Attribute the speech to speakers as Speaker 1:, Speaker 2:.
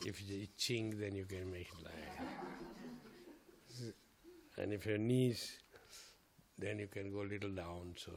Speaker 1: If it's itching, then you can make it like. And if your knees, then you can go a little down. So